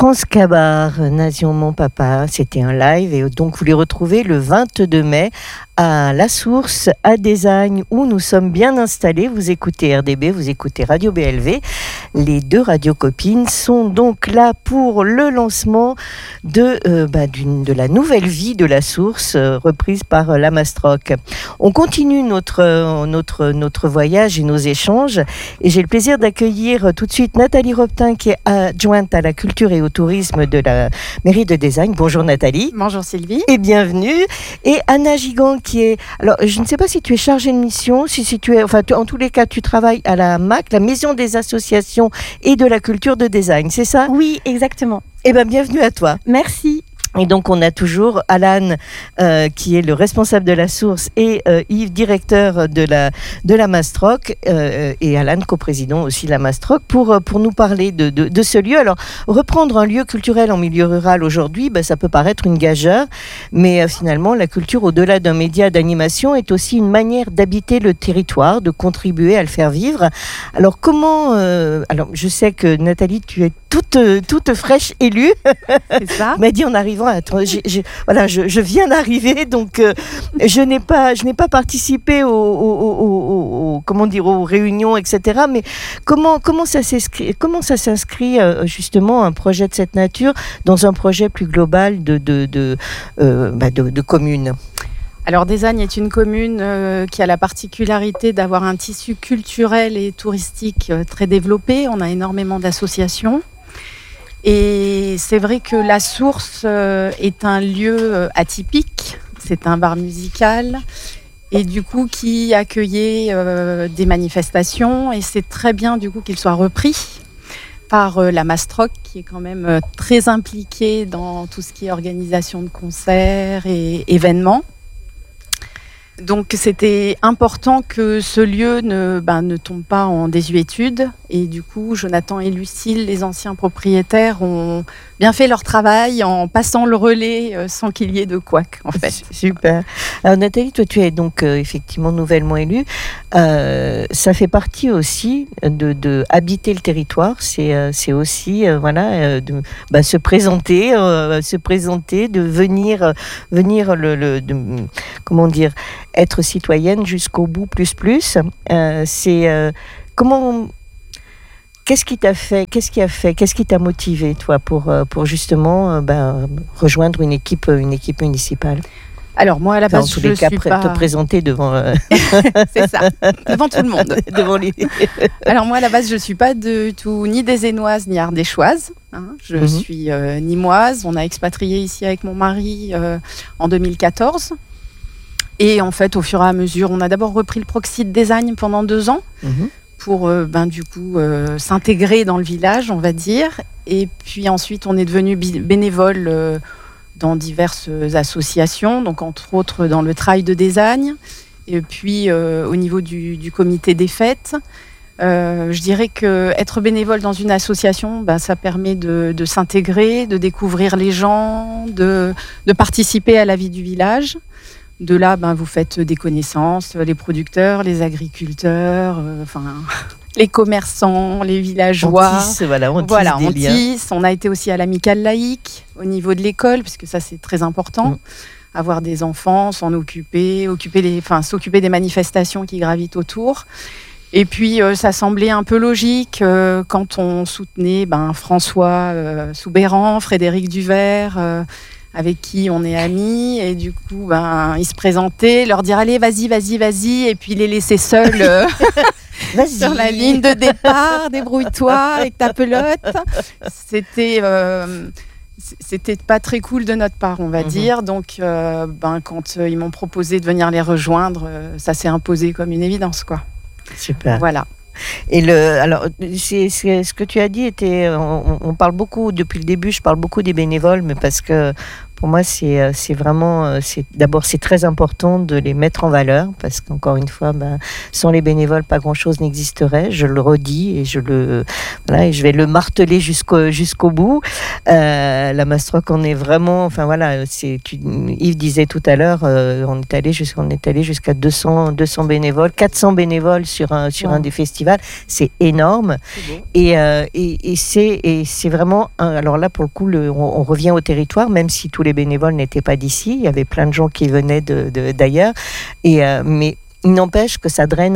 France Kabar, Nation Mon Papa, c'était un live et donc vous les retrouvez le 22 mai à La Source, à Désagne, où nous sommes bien installés. Vous écoutez RDB, vous écoutez Radio BLV. Les deux radios copines sont donc là pour le lancement de la nouvelle vie de La Source, reprise par la Mastroc. On continue notre voyage et nos échanges et j'ai le plaisir d'accueillir tout de suite Nathalie Robtin qui est adjointe à la culture et au tourisme de la mairie de Désagne. Bonjour Nathalie. Bonjour Sylvie. Et bienvenue. Et Anna Gigant qui est... Alors, je ne sais pas si tu es chargée de mission, si tu es... Enfin, en tous les cas, tu travailles à la MAC, la Maison des Associations et de la Culture de Désagne, c'est ça ? Oui, exactement. Eh bien, bienvenue à toi. Merci. Et donc, on a toujours Alan, qui est le responsable de La Source, et Yves, directeur de la Mastroc, et Alan, coprésident aussi de la Mastroc, pour nous parler de ce lieu. Alors, reprendre un lieu culturel en milieu rural aujourd'hui, ça peut paraître une gageure, mais finalement, la culture, au-delà d'un média d'animation, est aussi une manière d'habiter le territoire, de contribuer à le faire vivre. Alors, comment... alors, je sais que Nathalie, tu es toute fraîche élue. C'est ça. m'a dit en arrivant, je viens d'arriver, donc je n'ai pas participé aux réunions, etc. Mais comment ça s'inscrit justement un projet de cette nature dans un projet plus global de commune? Alors Désagne est une commune qui a la particularité d'avoir un tissu culturel et touristique très développé. On a énormément d'associations. Et c'est vrai que La Source est un lieu atypique, c'est un bar musical et du coup qui accueillait des manifestations et c'est très bien du coup qu'il soit repris par la Mastroc qui est quand même très impliquée dans tout ce qui est organisation de concerts et événements. Donc c'était important que ce lieu ne tombe pas en désuétude et du coup Jonathan et Lucille, les anciens propriétaires, ont bien fait leur travail en passant le relais sans qu'il y ait de couac en fait. Super. Alors Nathalie, toi tu es donc effectivement nouvellement élue. Ça fait partie aussi de habiter le territoire. C'est aussi se présenter, de venir être citoyenne jusqu'au bout plus. Qu'est-ce qui t'a motivé toi pour justement rejoindre une équipe municipale? Alors moi à la base je suis pas... te présenter devant c'est ça, devant tout le monde. devant les... Alors moi à la base je suis pas du tout ni désainoise ni ardéchoise. Je suis nîmoise. On a expatrié ici avec mon mari en 2014. Et en fait, au fur et à mesure, on a d'abord repris le proxy de Désagne pendant 2 ans pour s'intégrer dans le village, on va dire. Et puis ensuite, on est devenu bénévole dans diverses associations, donc entre autres dans le Trail de Désagne. Et puis au niveau du comité des fêtes, je dirais qu'être bénévole dans une association, ça permet de s'intégrer, de découvrir les gens, de participer à la vie du village. De là, vous faites des connaissances, les producteurs, les agriculteurs, les commerçants, les villageois. On tisse. On a été aussi à l'amicale laïque au niveau de l'école, puisque ça c'est très important. Avoir des enfants, s'en occuper, s'occuper des manifestations qui gravitent autour. Et puis ça semblait un peu logique quand on soutenait François Soubéran, Frédéric Duvert. Avec qui on est amis, et du coup, ils se présentaient, leur dire allez, vas-y, et puis les laisser seuls sur la ligne de départ, débrouille-toi avec ta pelote. C'était pas très cool de notre part, on va dire. Donc, quand ils m'ont proposé de venir les rejoindre, ça s'est imposé comme une évidence, quoi. Super. Voilà. Et alors, c'est ce que tu as dit on parle beaucoup depuis le début. Je parle beaucoup des bénévoles, mais parce que pour moi, c'est vraiment, d'abord, c'est très important de les mettre en valeur, parce qu'encore une fois, sans les bénévoles, pas grand-chose n'existerait. Je le redis et je vais le marteler jusqu'au bout. La Mastroc, on est vraiment, Yves disait tout à l'heure, on est allé jusqu'à 200 bénévoles, 400 bénévoles sur un des festivals. C'est énorme. C'est c'est vraiment alors là, pour le coup, on revient au territoire, même si tous les bénévoles n'étaient pas d'ici. Il y avait plein de gens qui venaient d'ailleurs. Mais il n'empêche que ça draine,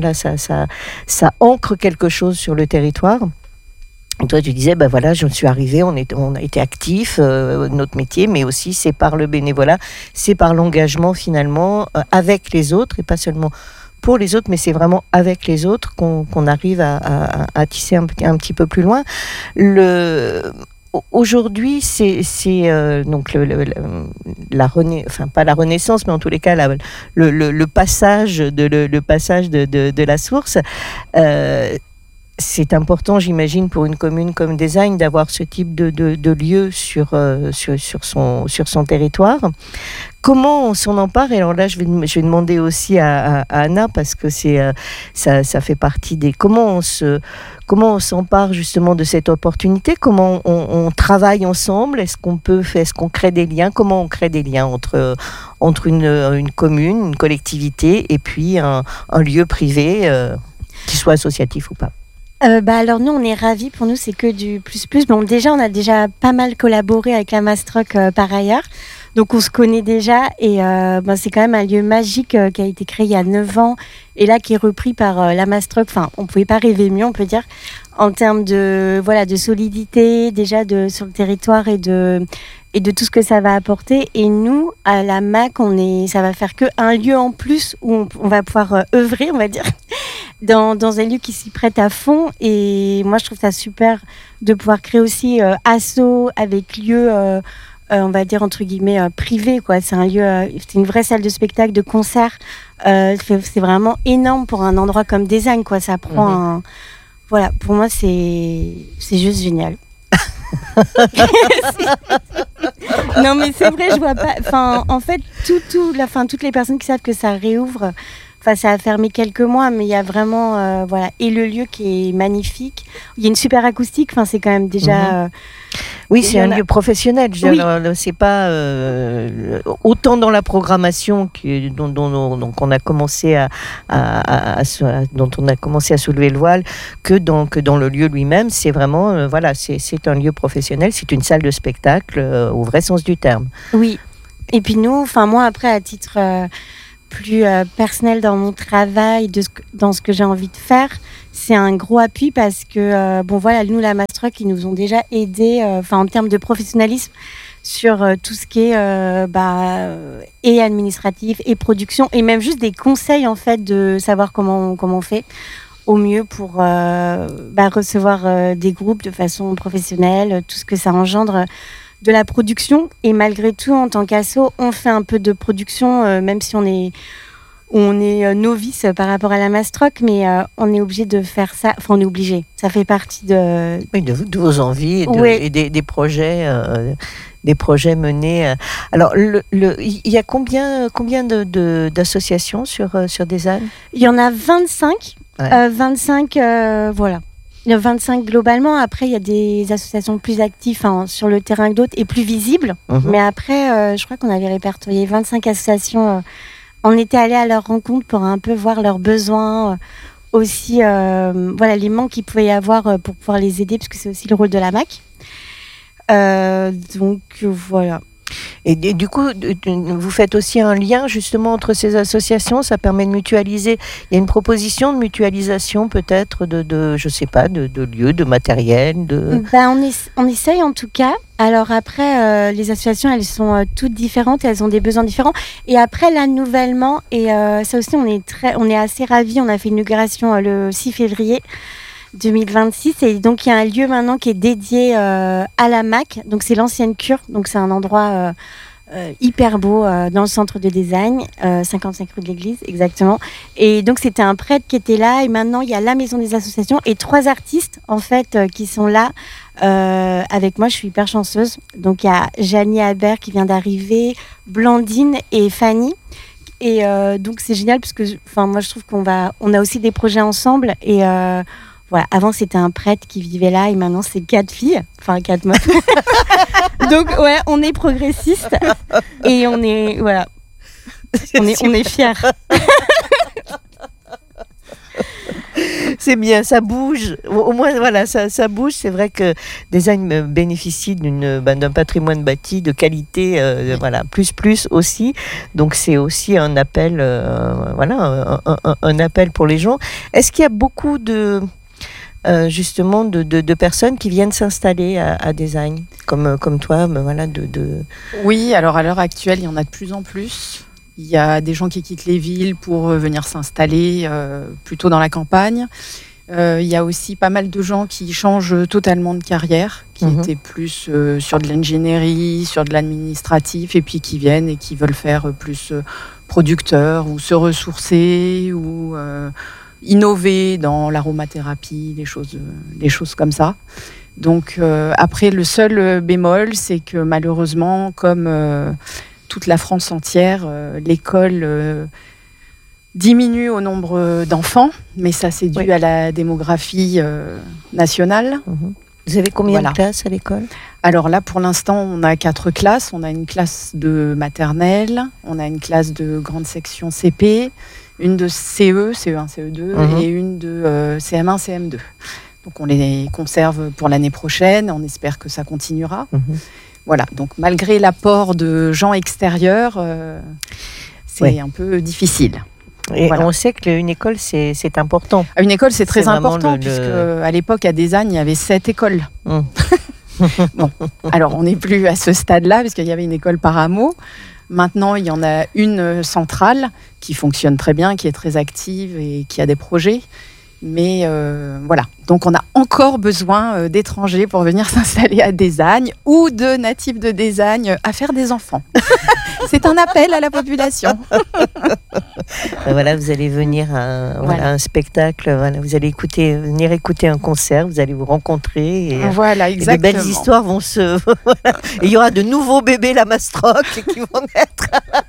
ça ancre quelque chose sur le territoire. Et toi, tu disais, je suis arrivée, on a été actifs, notre métier, mais aussi c'est par le bénévolat, c'est par l'engagement finalement avec les autres, et pas seulement pour les autres, mais c'est vraiment avec les autres qu'on arrive à tisser un petit peu plus loin. Aujourd'hui, c'est donc pas la renaissance, mais en tous les cas le passage de la source. C'est important, j'imagine, pour une commune comme Dézagnes d'avoir ce type de lieu sur son territoire. Comment on s'en empare? Et alors là, je vais demander aussi à Anna, parce que ça fait partie des... Comment on s'empare justement de cette opportunité? Comment on travaille ensemble? Est-ce qu'on crée des liens? Comment on crée des liens entre une commune, une collectivité, et puis un lieu privé, qu'il soit associatif ou pas? Alors nous, on est ravis. Pour nous, c'est que du plus. Bon, déjà, on a déjà pas mal collaboré avec la Mastroc par ailleurs. Donc, on se connaît déjà. Et c'est quand même un lieu magique qui a été créé il y a 9 ans. Et là, qui est repris par la Mastroc. Enfin, on ne pouvait pas rêver mieux, on peut dire. En termes de solidité, déjà sur le territoire et de tout ce que ça va apporter. Et nous, à la MAC, ça va faire qu'un lieu en plus où on va pouvoir œuvrer, on va dire, dans un lieu qui s'y prête à fond. Et moi, je trouve ça super de pouvoir créer aussi asso avec lieu, on va dire, entre guillemets, privé, quoi. C'est un lieu, c'est une vraie salle de spectacle, de concert. C'est vraiment énorme pour un endroit comme Dézagnes, quoi. Ça prend Voilà, pour moi, c'est juste génial. Non, mais c'est vrai, je vois pas. Enfin, en fait, toutes les personnes qui savent que ça réouvre. Enfin, ça a fermé quelques mois, mais il y a vraiment, et le lieu qui est magnifique. Il y a une super acoustique. Enfin, c'est quand même déjà. Oui, c'est un lieu professionnel. C'est pas autant dans la programmation dont on a commencé dont on a commencé à soulever le voile que dans le lieu lui-même. C'est vraiment, c'est un lieu professionnel. C'est une salle de spectacle au vrai sens du terme. Oui. Et puis nous, moi après, à titre plus personnel dans mon travail, dans ce que j'ai envie de faire, c'est un gros appui parce que, nous, la Mastroc, ils nous ont déjà aidés en termes de professionnalisme sur tout ce qui est et administratif et production, et même juste des conseils, en fait, de savoir comment on fait au mieux pour recevoir des groupes de façon professionnelle, tout ce que ça engendre de la production. Et malgré tout, en tant qu'asso, on fait un peu de production, même si on est novice par rapport à la Mastroc, mais on est obligé de faire ça. Enfin, on est obligé. Ça fait partie de vos envies et des projets. Des projets menés. Alors, il y a combien d'associations sur Dézagnes? Il y en a 25. Ouais. 25, voilà. Il y a 25 globalement. Après, il y a des associations plus actives sur le terrain que d'autres et plus visibles. Mais après, je crois qu'on avait répertorié 25 associations. On était allé à leur rencontre pour un peu voir leurs besoins, aussi les manques qu'il pouvait y avoir pour pouvoir les aider, parce que c'est aussi le rôle de la MAC. Donc voilà. Et du coup, vous faites aussi un lien justement entre ces associations. Ça permet de mutualiser. Il y a une proposition de mutualisation peut-être je sais pas, de lieux, de matériel. On essaye en tout cas. Alors après, les associations, elles sont toutes différentes. Elles ont des besoins différents. Et après, là, nouvellement, et ça aussi, on est assez ravis. On a fait une inauguration le 6 février 2026, et donc il y a un lieu maintenant qui est dédié à la MAC, donc c'est l'ancienne cure, donc c'est un endroit hyper beau dans le centre de design, 55 rue de l'Église, exactement. Et donc, c'était un prêtre qui était là. Et maintenant, il y a la maison des associations et 3 artistes, en fait, qui sont là avec moi. Je suis hyper chanceuse. Donc, il y a Janie Habert qui vient d'arriver, Blandine et Fanny. Et donc, c'est génial parce que moi, je trouve qu'on a aussi des projets ensemble. Et voilà, avant, c'était un prêtre qui vivait là et maintenant, c'est 4 filles, 4 meufs. Donc, ouais, on est progressiste et on est, voilà, on est fiers. C'est bien, ça bouge. Au moins, voilà, ça bouge. C'est vrai que Design bénéficie d'un patrimoine bâti de qualité, voilà, plus aussi. Donc, c'est aussi un appel, un appel pour les gens. Est-ce qu'il y a beaucoup justement de personnes qui viennent s'installer à Design, comme toi, voilà, Oui, alors à l'heure actuelle, il y en a de plus en plus. Il y a des gens qui quittent les villes pour venir s'installer plutôt dans la campagne. Il y a aussi pas mal de gens qui changent totalement de carrière, qui étaient plus sur de l'ingénierie, sur de l'administratif, et puis qui viennent et qui veulent faire plus producteur ou se ressourcer ou innover dans l'aromathérapie, des choses comme ça. Donc après, le seul bémol, c'est que malheureusement, comme toute la France entière, l'école diminue au nombre d'enfants, mais ça c'est dû à la démographie nationale. Vous avez combien de classes à l'école ? Alors là, pour l'instant, on a 4 classes. On a une classe de maternelle, on a une classe de grande section CP, une de CE, CE1, CE2 et une de CM1, CM2. Donc on les conserve pour l'année prochaine, on espère que ça continuera. Voilà, donc malgré l'apport de gens extérieurs, c'est un peu difficile. Et on sait qu'une école, c'est important. Une école, c'est très important, puisque à l'époque, à Design, il y avait 7 écoles. Bon, alors on n'est plus à ce stade-là, parce qu'il y avait une école par hameau. Maintenant, il y en a une centrale qui fonctionne très bien, qui est très active et qui a des projets. Mais voilà, donc on a encore besoin d'étrangers pour venir s'installer à Design ou de natifs de Design à faire des enfants. C'est un appel à la population. Voilà, vous allez venir à un spectacle, voilà, vous allez venir écouter un concert, vous allez vous rencontrer et, voilà, exactement. Et de belles histoires vont se... Voilà. Et il y aura de nouveaux bébés la Mastroc qui vont naître.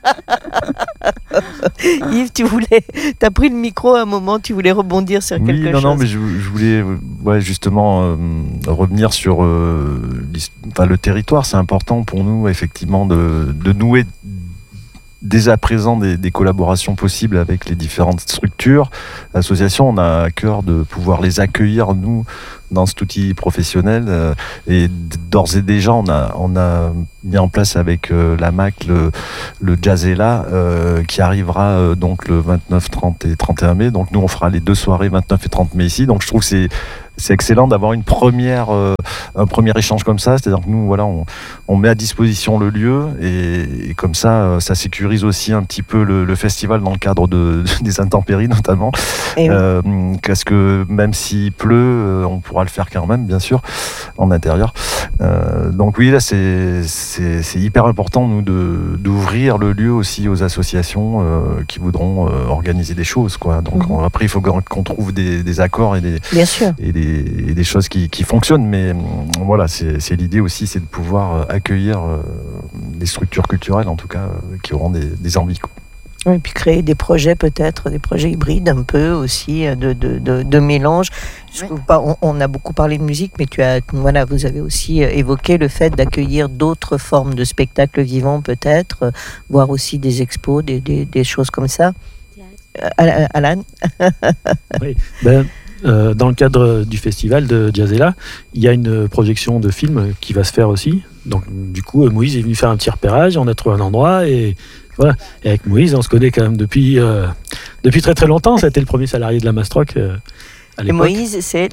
Yves, tu as pris le micro à un moment, tu voulais rebondir sur quelque chose. Non, mais je voulais justement revenir sur le territoire. C'est important pour nous, effectivement, de nouer dès à présent des collaborations possibles avec les différentes structures, associations. On a à cœur de pouvoir les accueillir, nous, dans cet outil professionnel. Et d'ores et déjà, on a mis en place avec la MAC le Jazzella qui arrivera donc le 29, 30 et 31 mai. Donc nous, on fera les 2 soirées 29 et 30 mai ici. Donc je trouve que c'est excellent d'avoir un premier échange comme ça. C'est-à-dire que nous, voilà, on met à disposition le lieu et comme ça, ça sécurise aussi un petit peu le festival dans le cadre des intempéries notamment. Parce que même s'il pleut, on pourra le faire quand même, bien sûr, en intérieur. Donc oui, là, c'est hyper important, nous, d'ouvrir le lieu aussi aux associations qui voudront organiser des choses, quoi. Donc après, il faut qu'on trouve des accords et des choses qui fonctionnent. Mais voilà, c'est l'idée aussi, c'est de pouvoir accueillir des structures culturelles, en tout cas, qui auront des envies, quoi. Et puis créer des projets, peut-être, des projets hybrides un peu aussi, de mélange. On a beaucoup parlé de musique, mais vous avez aussi évoqué le fait d'accueillir d'autres formes de spectacles vivants, peut-être, voire aussi des expos, des choses comme ça. Alan. Oui, dans le cadre du festival de Jazzella, il y a une projection de film qui va se faire aussi. Donc, du coup, Moïse est venu faire un petit repérage, on a trouvé un endroit et voilà. Et avec Moïse, on se connaît quand même depuis très très longtemps. Ça a été le premier salarié de la Mastroc à l'époque. Et Moïse, c'est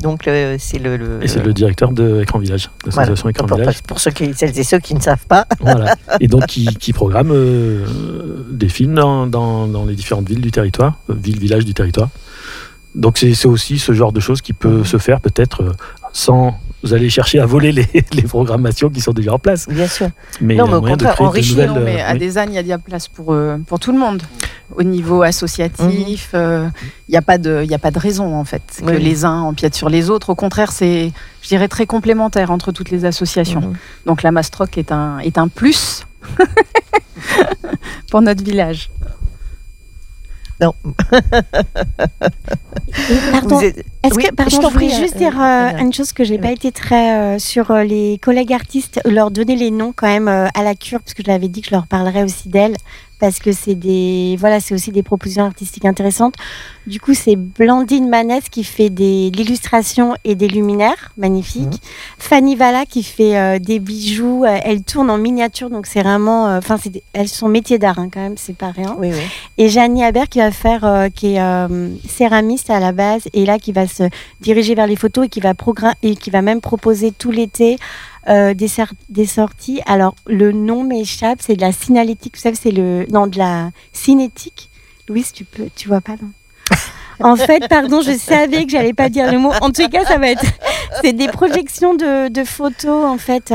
le directeur de Écran Village, l'association Écran Village. Pour celles et ceux qui ne savent pas. Voilà. Et donc qui programme des films dans les différentes villes du territoire, villages du territoire. Donc c'est aussi ce genre de choses qui peut se faire peut-être sans vous allez chercher à voler les programmations qui sont déjà en place. Bien sûr. Mais Non, il y mais a au moyen de contraire, créer de enrichir, nouvelles... Non, mais à oui. Design, il y a de la place pour tout le monde. Au niveau associatif, il n'y a pas de raison, en fait, que Oui. les uns empiètent sur les autres. Au contraire, c'est, je dirais, très complémentaire entre toutes les associations. Mhm. Donc la Mastroc est un plus pour notre village. Non. Pardon, Vous êtes- est-ce Oui, que, pardon, je je t'en voulais prie, juste dire Anna. une chose que j'ai pas été très sur les collègues artistes, leur donner les noms quand même à la cure, parce que je l'avais dit que je leur parlerais aussi d'elles, parce que c'est c'est aussi des propositions artistiques intéressantes. Du coup, c'est Blandine Manès qui fait de l'illustration et des luminaires, magnifiques. Fanny Valla qui fait des bijoux, elle tourne en miniature, donc c'est vraiment, elles sont métiers d'art quand même, c'est pas rien. Oui, oui. Et Janie Habert qui va faire, qui est céramiste à la base, et là qui va se diriger vers les photos et qui va même proposer tout l'été des sorties. Alors le nom m'échappe, c'est de la signalétique, vous savez, de la cinétique. Louise, tu vois pas, non? En fait, pardon, je savais que j'allais pas dire le mot. En tout cas, c'est des projections de photos en fait.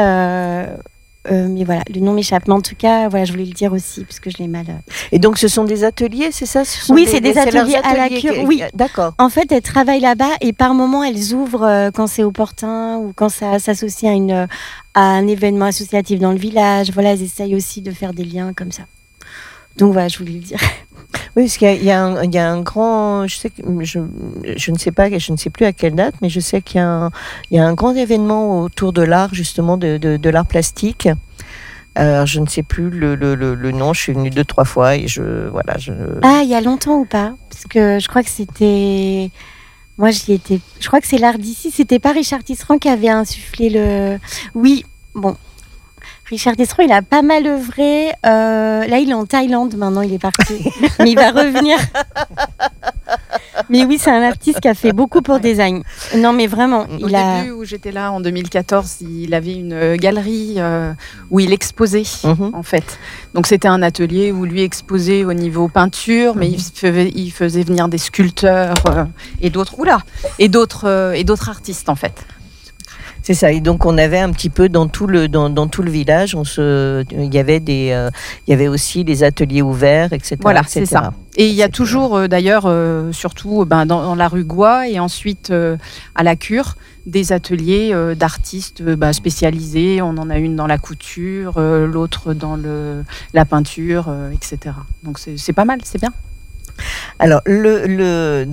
Mais voilà, le nom m'échappe. Mais en tout cas, voilà, je voulais le dire aussi, parce que je l'ai mal. Et donc, ce sont des ateliers, c'est ça? Oui, c'est des leurs ateliers à la cure, oui. D'accord. En fait, elles travaillent là-bas et par moment, elles ouvrent quand c'est opportun ou quand ça s'associe à un événement associatif dans le village. Voilà, elles essayent aussi de faire des liens comme ça. Donc voilà, je voulais le dire. Oui, parce qu'il y a un grand, je sais que je ne sais pas, je ne sais plus à quelle date, mais je sais qu'il y a un grand événement autour de l'art, justement, de l'art plastique. Alors, je ne sais plus le nom, je suis venue 2-3 fois et Ah, il y a longtemps ou pas? Parce que je crois que c'était... Moi, j'y étais... Je crois que c'est l'art d'ici. C'était pas Richard Tisserand qui avait insufflé le... Oui, bon... Richard Tisserand, il a pas mal œuvré. Là, il est en Thaïlande maintenant, il est parti. Mais il va revenir. Mais oui, c'est un artiste qui a fait beaucoup pour design. Non, mais vraiment, Au début où j'étais là, en 2014, il avait une galerie où il exposait, en fait. Donc, c'était un atelier où lui exposait au niveau peinture, mais il faisait venir des sculpteurs et d'autres artistes, en fait. C'est ça. Et donc on avait un petit peu dans tout le village, il y avait aussi des ateliers ouverts, etc. Voilà, etc. c'est ça. Et il y a toujours, d'ailleurs, surtout dans la rue Gois et ensuite à la Cure, des ateliers d'artistes spécialisés. On en a une dans la couture, l'autre dans la peinture, etc. Donc c'est pas mal, c'est bien. Alors ce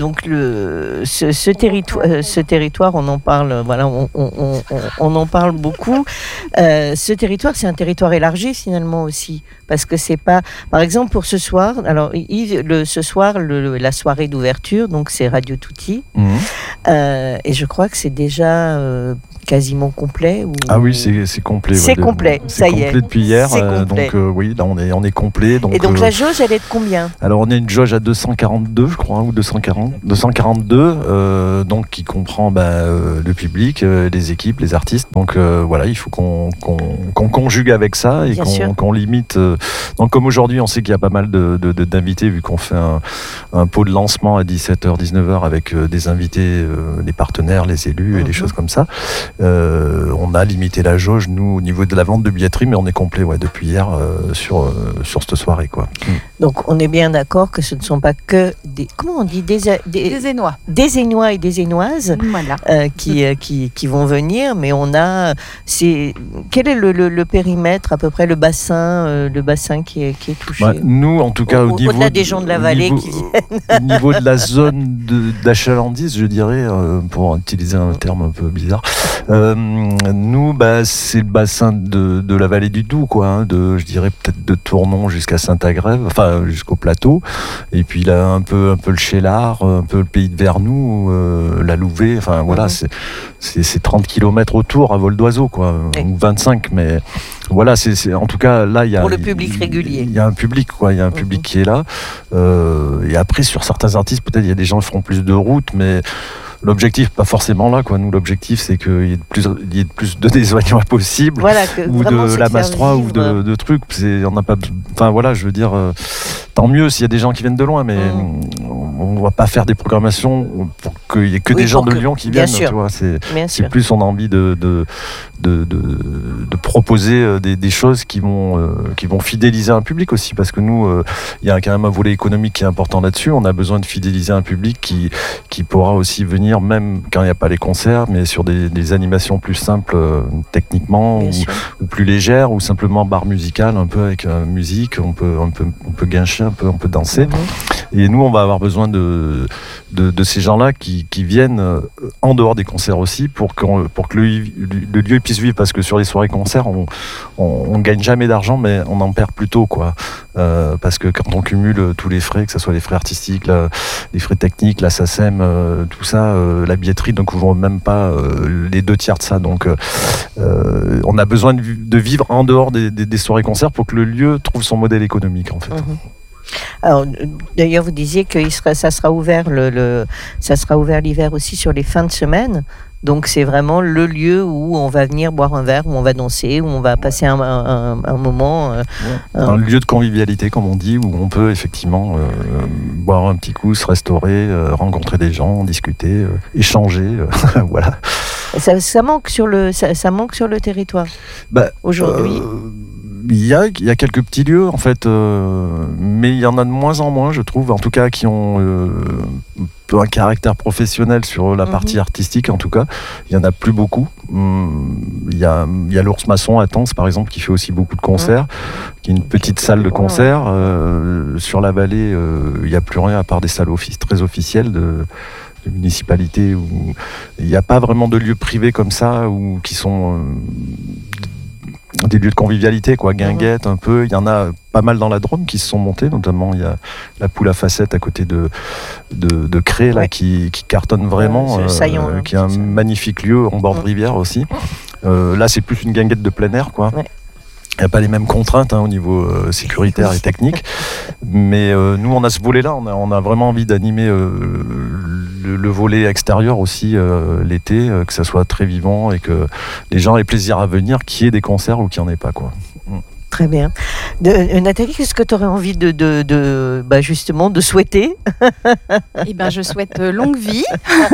territoire, on en parle, voilà, on en parle beaucoup. Ce territoire, c'est un territoire élargi finalement aussi, parce que c'est pas, par exemple pour ce soir. Alors Yves, ce soir, la soirée d'ouverture, donc c'est Radio Tutti, et je crois que c'est déjà quasiment complet. Ah oui, c'est complet. C'est complet, ça y est. C'est complet depuis hier, complet. donc oui, là on est complet. Donc, et donc la jauge, elle est de combien? Alors on a une jauge à 242, je crois, ou 242, donc qui comprend le public, les équipes, les artistes. Donc voilà, il faut qu'on conjugue avec ça et qu'on limite. Donc comme aujourd'hui, on sait qu'il y a pas mal d'invités, vu qu'on fait un pot de lancement à 17h, 19h avec des invités, les partenaires, les élus et des choses comme ça. On a limité la jauge, nous, au niveau de la vente de billetterie, mais on est complet depuis hier sur cette soirée, quoi. Donc on est bien d'accord que ce ne sont pas que des... Comment on dit? Des Énois. Des Énois et des Énoises Voilà. qui vont venir, mais on a... Quel est le périmètre, à peu près, le bassin qui est touché? Nous, en tout cas, au-delà des gens de la vallée qui viennent. Au niveau de la zone d'achalandise, je dirais, pour utiliser un terme un peu bizarre, nous, c'est le bassin de la vallée du Doubs, quoi, je dirais peut-être de Tournon jusqu'à Saint-Agrève, enfin jusqu'au plateau, et puis là un peu le Chélard, un peu le pays de Vernoux, la Louvet, enfin voilà, c'est 30 km autour à vol d'oiseau, quoi, ou 25, mais voilà, c'est en tout cas là il y a pour le public régulier. Il y a un public, quoi, il y a un public qui est là, et après sur certains artistes peut-être il y a des gens qui feront plus de route, mais l'objectif, pas forcément là, quoi. Nous, l'objectif, c'est qu'il y ait de plus de désoignants possible, voilà, ou de la masse 3, ou de trucs. On n'a pas. Enfin, voilà, je veux dire, tant mieux s'il y a des gens qui viennent de loin, mais on va pas faire des programmations pour qu'il y ait que des gens de Lyon qui viennent. Tu vois, c'est plus on a envie de proposer des choses qui vont fidéliser un public aussi, parce que nous, il y a quand même un volet économique qui est important là-dessus. On a besoin de fidéliser un public qui pourra aussi venir, même quand il n'y a pas les concerts, mais sur des animations plus simples techniquement, ou plus légères, ou simplement bar musical, un peu avec musique, on peut guincher un peu, on peut danser. Et nous, on va avoir besoin de ces gens-là qui viennent en dehors des concerts aussi, pour que le lieu puisse vivre, parce que sur les soirées-concerts, on gagne jamais d'argent, mais on en perd plutôt, quoi. Parce que quand on cumule tous les frais, que ce soit les frais artistiques, les frais techniques, la SACEM, tout ça, la billetterie, donc on ne voit même pas les 2/3 de ça. Donc on a besoin de vivre en dehors des soirées-concerts pour que le lieu trouve son modèle économique, en fait. Alors, d'ailleurs, vous disiez que ça sera ouvert l'hiver aussi sur les fins de semaine. Donc c'est vraiment le lieu où on va venir boire un verre, où on va danser, où on va passer un moment. Un lieu de convivialité, comme on dit, où on peut effectivement boire un petit coup, se restaurer, rencontrer des gens, discuter, échanger. Voilà. Ça manque sur le territoire. Aujourd'hui. Il y a quelques petits lieux, en fait, mais il y en a de moins en moins, je trouve, en tout cas, qui ont un caractère professionnel sur la partie artistique, en tout cas. Il n'y en a plus beaucoup. Il y a l'Ours Maçon à Tence, par exemple, qui fait aussi beaucoup de concerts, qui est une petite salle de concert. Sur la vallée, il n'y a plus rien à part des salles très officielles de municipalités, où il n'y a pas vraiment de lieux privés comme ça, qui sont des lieux de convivialité, quoi, guinguettes un peu. Il y en a pas mal dans la Drôme qui se sont montés, notamment il y a la Poule à facettes à côté de Cré, là, qui cartonne vraiment, qui est un magnifique lieu en bord de rivière aussi. Là, c'est plus une guinguette de plein air, quoi. Il n'y a pas les mêmes contraintes au niveau sécuritaire et technique, mais nous on a ce volet-là, on a vraiment envie d'animer le volet extérieur aussi l'été, que ça soit très vivant et que les gens aient plaisir à venir, qu'il y ait des concerts ou qu'il n'y en ait pas, quoi. Très bien. Nathalie, qu'est-ce que tu aurais envie justement de souhaiter? Je souhaite longue vie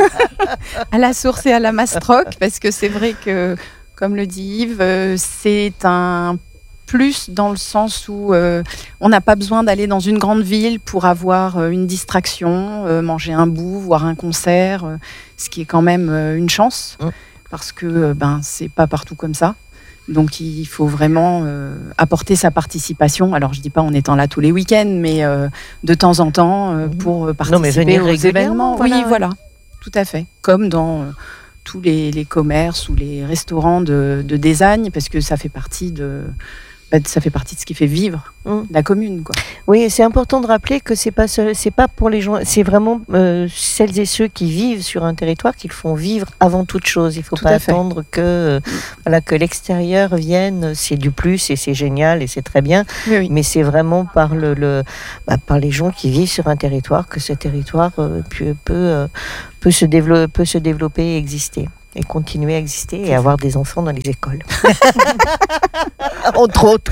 à la Source et à la Mastroc, parce que c'est vrai que, comme le dit Yves, c'est un plus dans le sens où on n'a pas besoin d'aller dans une grande ville pour avoir une distraction, manger un bout, voir un concert, ce qui est quand même une chance, parce que c'est pas partout comme ça. Donc il faut vraiment apporter sa participation. Alors je dis pas en étant là tous les week-ends, mais de temps en temps pour participer aux événements. Voilà. Oui, voilà, tout à fait. Comme dans tous les commerces ou les restaurants de design, parce que ça fait partie de ce qui fait vivre la commune, quoi. Oui, c'est important de rappeler que c'est pas pour les gens, c'est vraiment celles et ceux qui vivent sur un territoire qu'ils font vivre avant toute chose. Il ne faut pas attendre que l'extérieur vienne. C'est du plus et c'est génial et c'est très bien. Oui. Mais c'est vraiment par les gens qui vivent sur un territoire que ce territoire peut se développer et exister. Et continuer à exister et avoir des enfants dans les écoles. Entre autres.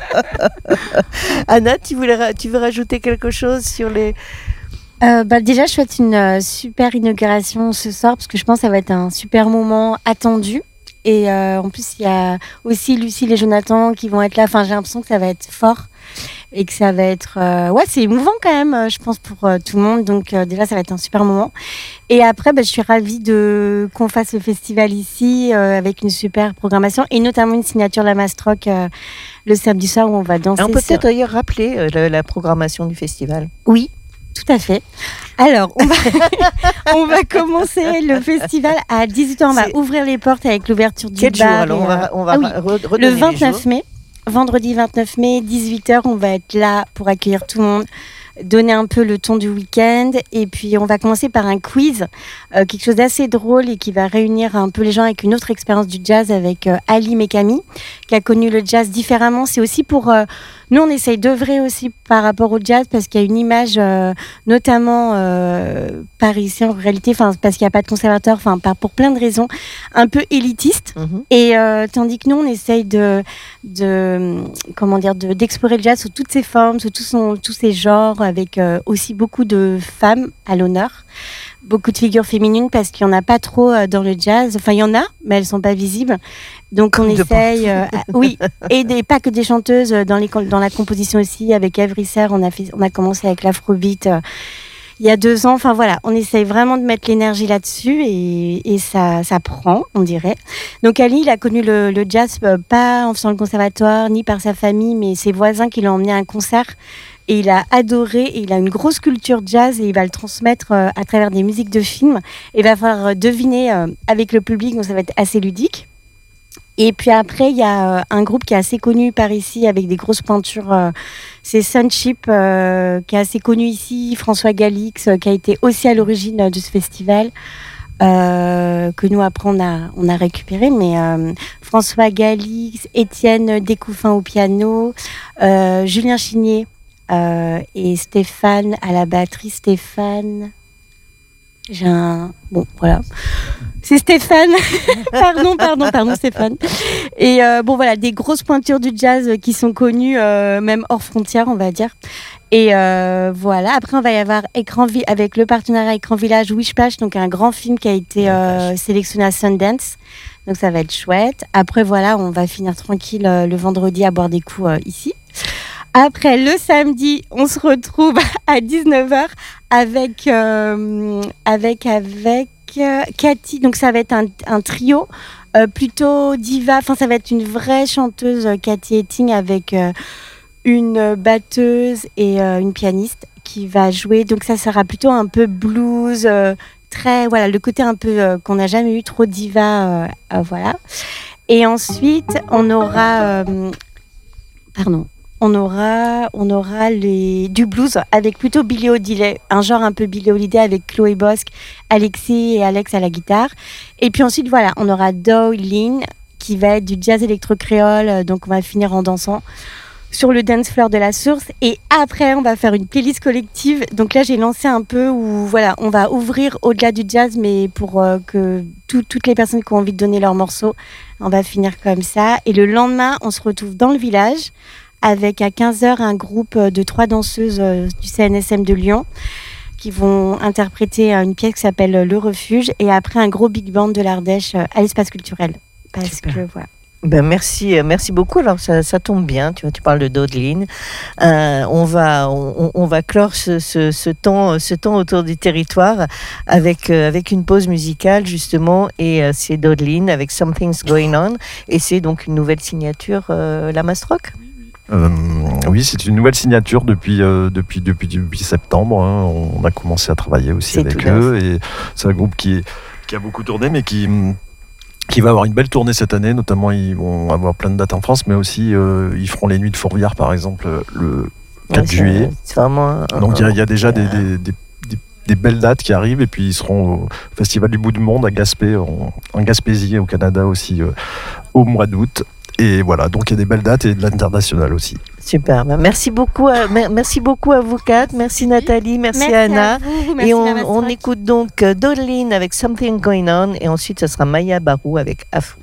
Anna, tu veux rajouter quelque chose sur les... Déjà, je souhaite une super inauguration ce soir, parce que je pense que ça va être un super moment attendu. Et en plus, il y a aussi Lucille et Jonathan qui vont être là. Enfin, j'ai l'impression que ça va être fort. Et que ça va être... c'est émouvant quand même, je pense, pour tout le monde. Donc déjà, ça va être un super moment. Et après, je suis ravie qu'on fasse le festival ici avec une super programmation. Et notamment une signature de la Mastroc le samedi soir où on va danser. On peut peut-être d'ailleurs rappeler la programmation du festival. Oui, tout à fait. Alors, on va commencer le festival à 18h. On va ouvrir les portes avec l'ouverture du bar. Quel jour alors on va le 29 mai. Vendredi 29 mai, 18h, on va être là pour accueillir tout le monde, donner un peu le ton du week-end. Et puis, on va commencer par un quiz, quelque chose d'assez drôle et qui va réunir un peu les gens avec une autre expérience du jazz avec Ali Mekami, qui a connu le jazz différemment. C'est aussi pour Nous, on essaye d'œuvrer aussi par rapport au jazz parce qu'il y a une image, notamment parisien en réalité, parce qu'il n'y a pas de conservatoire, pour plein de raisons, un peu élitiste. Et tandis que nous, on essaye d'explorer le jazz sous toutes ses formes, sous tous ses genres, avec aussi beaucoup de femmes à l'honneur. Beaucoup de figures féminines parce qu'il n'y en a pas trop dans le jazz. Enfin, il y en a, mais elles ne sont pas visibles. Donc, on essaye... oui, et pas que des chanteuses, dans la composition aussi. Avec Ève Risser, on a commencé avec l'afrobeat il y a 2 ans. Enfin, voilà, on essaye vraiment de mettre l'énergie là-dessus et ça prend, on dirait. Donc, Ali, il a connu le jazz pas en faisant le conservatoire, ni par sa famille, mais ses voisins qui l'ont emmené à un concert. Et il a adoré, et il a une grosse culture jazz et il va le transmettre à travers des musiques de films. Et il va falloir deviner avec le public, donc ça va être assez ludique. Et puis après, il y a un groupe qui est assez connu par ici avec des grosses pointures. C'est Sunship, qui est assez connu ici. François Galix, qui a été aussi à l'origine de ce festival. Que nous après on a récupéré, mais François Galix, Étienne Découffin au piano, Julien Chigné, et Stéphane à la batterie. Stéphane, bon voilà, c'est Stéphane. pardon Stéphane. Et bon voilà, des grosses pointures du jazz qui sont connues même hors frontières, on va dire. Et voilà, après on va y avoir avec le partenariat Écran Village Wishplash, donc un grand film qui a été sélectionné à Sundance. Donc ça va être chouette. Après voilà, on va finir tranquille le vendredi à boire des coups ici. Après, le samedi, on se retrouve à 19h avec Cathy. Donc, ça va être un trio plutôt diva. Enfin, ça va être une vraie chanteuse, Cathy Etting, avec une batteuse et une pianiste qui va jouer. Donc, ça sera plutôt un peu blues, voilà, le côté un peu qu'on n'a jamais eu, trop diva. Voilà. Et ensuite, on aura... On aura du blues avec plutôt Billie Holiday, un genre un peu Billie Holiday avec Chloé Bosque, Alexis et Alex à la guitare. Et puis ensuite, voilà, on aura Doylin qui va être du jazz électro-créole, donc on va finir en dansant sur le dance floor de la Source. Et après, on va faire une playlist collective. Donc là, j'ai lancé un peu où, voilà, on va ouvrir au-delà du jazz, mais pour que toutes les personnes qui ont envie de donner leurs morceaux, on va finir comme ça. Et le lendemain, on se retrouve dans le village avec à 15h un groupe de 3 danseuses du CNSM de Lyon qui vont interpréter une pièce qui s'appelle Le Refuge, et après un gros big band de l'Ardèche à l'espace culturel. Parce Super. Que voilà. Ben merci beaucoup. Alors ça tombe bien, tu parles de Dodeline. On va clore ce temps autour du territoire avec une pause musicale justement, et c'est Dodeline avec Something's Going On, et c'est donc une nouvelle signature, la Mastroc. Oui, c'est une nouvelle signature depuis septembre. Hein. On a commencé à travailler aussi avec eux, et c'est un groupe qui a beaucoup tourné, mais qui va avoir une belle tournée cette année. Notamment, ils vont avoir plein de dates en France, mais aussi ils feront les Nuits de Fourvière, par exemple, le 4 juillet. C'est vraiment donc il y a déjà des belles dates qui arrivent, et puis ils seront au Festival du Bout du Monde à Gaspé, en Gaspésie, au Canada aussi, au mois d'août. Et voilà, donc il y a des belles dates et de l'international aussi. Super, merci beaucoup à vous quatre, merci Nathalie, merci Anna. Merci, et on écoute donc Dodeline avec Something Going On, et ensuite ce sera Maya Barou avec Afro.